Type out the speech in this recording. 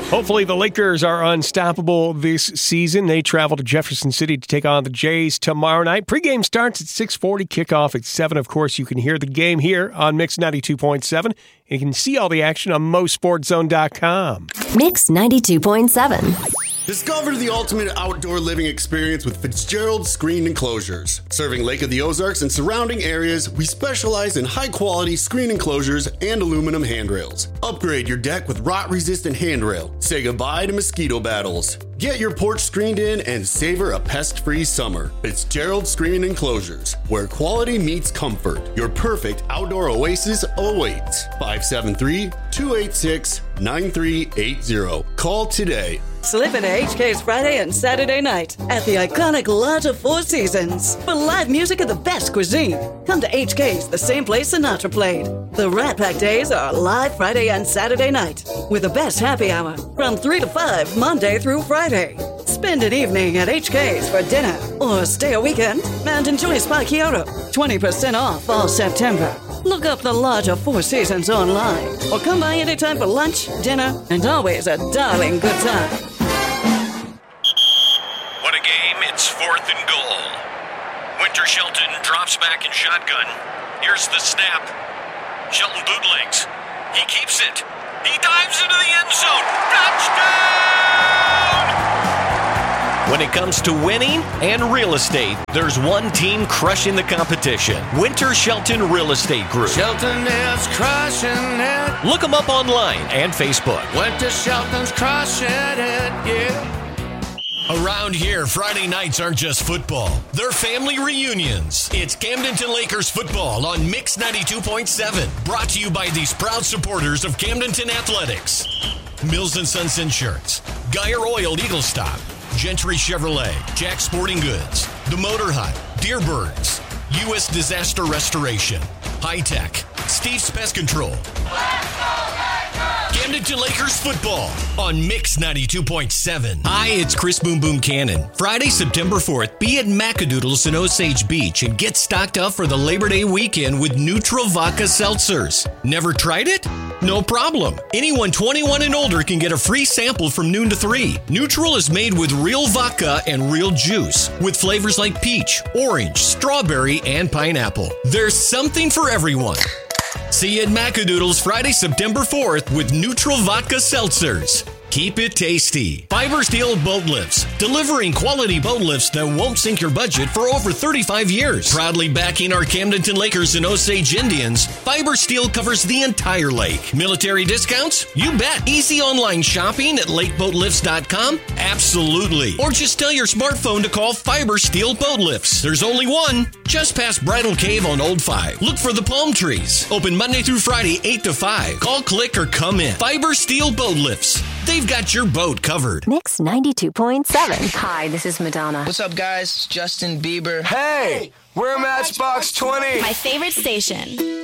Hopefully the Lakers are unstoppable this season. They travel to Jefferson City to take on the Jays tomorrow night. Pregame starts at 6:40, kickoff at 7. Of course, you can hear the game here on Mix 92.7. You can see all the action on MoSportsZone.com. Mix 92.7. Discover the ultimate outdoor living experience with Fitzgerald Screen Enclosures. Serving Lake of the Ozarks and surrounding areas, we specialize in high-quality screen enclosures and aluminum handrails. Upgrade your deck with rot-resistant handrail. Say goodbye to mosquito battles. Get your porch screened in and savor a pest-free summer. Fitzgerald Screen Enclosures, where quality meets comfort. Your perfect outdoor oasis awaits. 573-286-9380. Call today. Slip into HK's Friday and Saturday night at the iconic Lodge of Four Seasons for live music and the best cuisine. Come to HK's, the same place Sinatra played. The Rat Pack days are live Friday and Saturday night with the best happy hour from 3 to 5 Monday through Friday. Spend an evening at HK's for dinner or stay a weekend and enjoy Spa Kyoto. 20% off all September. Look up the Lodge of Four Seasons online or come by anytime for lunch, dinner, and always a darling good time. What a game. It's 4th and goal. Winter Shelton drops back in shotgun. Here's the snap. Shelton bootlegs. He keeps it. He dives into the end zone. Touchdown! When it comes to winning and real estate, there's one team crushing the competition. Winter Shelton Real Estate Group. Shelton is crushing it. Look them up online and Facebook. Winter Shelton's crushing it, yeah. Around here, Friday nights aren't just football. They're family reunions. It's Camdenton Lakers football on Mix 92.7. Brought to you by these proud supporters of Camdenton Athletics. Mills & Sons Insurance, Geyer Oil Eagle Stop, Gentry Chevrolet, Jack Sporting Goods, The Motor Hut, Deerbirds, U.S. Disaster Restoration, High Tech, Steve's Pest Control. Camdenton Lakers football on Mix 92.7. Hi, it's Chris Boom Boom Cannon. Friday, September 4th, be at Macadoodles in Osage Beach and get stocked up for the Labor Day weekend with Neutral Vodka Seltzers. Never tried it? No problem. Anyone 21 and older can get a free sample from noon to 3. Neutral is made with real vodka and real juice, with flavors like peach, orange, strawberry, and pineapple. There's something for everyone. See you at Macadoodles Friday, September 4th with Neutral Vodka Seltzers. Keep it tasty. Fiber Steel Boat Lifts, delivering quality boat lifts that won't sink your budget for over 35 years. Proudly backing our Camdenton Lakers and Osage Indians, Fiber Steel covers the entire lake. Military discounts? You bet. Easy online shopping at lakeboatlifts.com? Absolutely. Or just tell your smartphone to call Fiber Steel Boat Lifts. There's only one, just past Bridal Cave on Old 5. Look for the palm trees. Open Monday through Friday, 8 to 5. Call, click, or come in. Fiber Steel Boat Lifts. They've got your boat covered. Mix 92.7. Hi, this is Madonna. What's up, guys? It's Justin Bieber. Hey, we're Matchbox 20. My favorite station.